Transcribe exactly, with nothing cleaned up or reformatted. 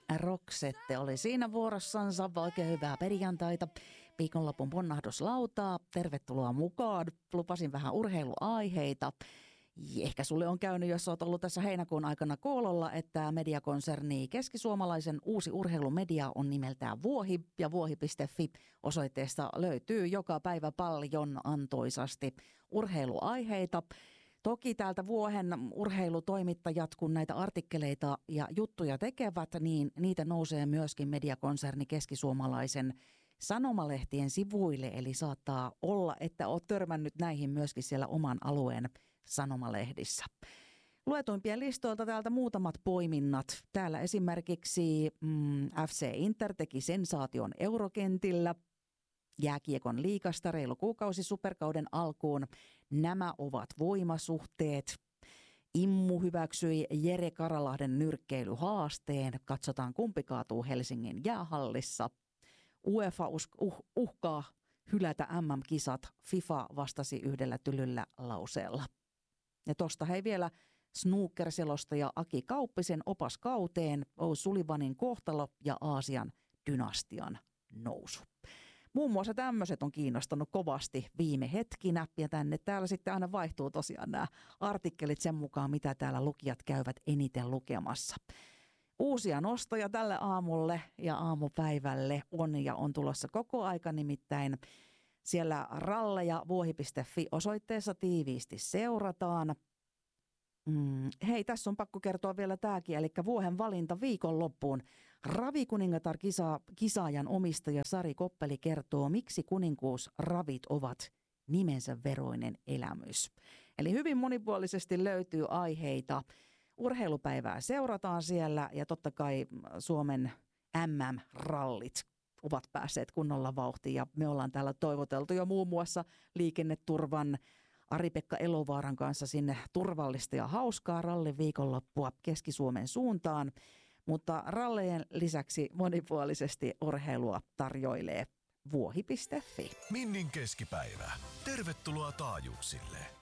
Roxette oli siinä vuorossansa. Oikein hyvää perjantaita. Viikonlopun ponnahduslautaa. Tervetuloa mukaan. Lupasin vähän urheiluaiheita. Ehkä sulle on käynyt, jos olet ollut tässä heinäkuun aikana kuulolla, että mediakonserni Keskisuomalaisen uusi urheilumedia on nimeltään Vuohi, ja vuohi piste fi osoitteesta löytyy joka päivä paljon antoisasti urheiluaiheita. Toki täältä Vuohen urheilutoimittajat, kun näitä artikkeleita ja juttuja tekevät, niin niitä nousee myöskin mediakonserni Keskisuomalaisen sanomalehtien sivuille. Eli saattaa olla, että olet törmännyt näihin myöskin siellä oman alueen sanomalehdissä. Luetuimpien listoilta täältä muutamat poiminnat. Täällä esimerkiksi mm, F C Inter teki sensaation eurokentillä. Jääkiekon liigasta reilu kuukausi superkauden alkuun. Nämä ovat voimasuhteet. Immu hyväksyi Jere Karalahden nyrkkeilyhaasteen. Katsotaan, kumpi kaatuu Helsingin jäähallissa. UEFA uh, uhkaa hylätä M M-kisat. FIFA vastasi yhdellä tylyllä lauseella. Ja tosta hei vielä snooker-selostaja Aki Kauppisen opas kauteen, O. Sullivanin kohtalo ja Aasian dynastian nousu. Muun muassa tämmöiset on kiinnostanut kovasti viime hetkinä, ja tänne täällä sitten aina vaihtuu tosiaan nämä artikkelit sen mukaan, mitä täällä lukijat käyvät eniten lukemassa. Uusia nostoja tälle aamulle ja aamupäivälle on ja on tulossa koko aika, nimittäin siellä ralleja vuohi piste fi osoitteessa tiiviisti seurataan. Mm, hei, tässä on pakko kertoa vielä tämäkin, eli Vuohen valinta viikonloppuun. Ravikuningatar kisa, kisaajan omistaja Sari Koppeli kertoo, miksi kuninkuusravit ovat nimensä veroinen elämys. Eli hyvin monipuolisesti löytyy aiheita. Urheilupäivää seurataan siellä ja totta kai Suomen M M-rallit ovat päässeet kunnolla vauhtiin ja me ollaan täällä toivoteltu jo muun muassa liikenneturvan Ari-Pekka Elovaaran kanssa sinne turvallista ja hauskaa rallin viikonloppua Keski-Suomen suuntaan, mutta rallejen lisäksi monipuolisesti urheilua tarjoilee vuohi piste fi. Minnin keskipäivä. Tervetuloa taajuuksille.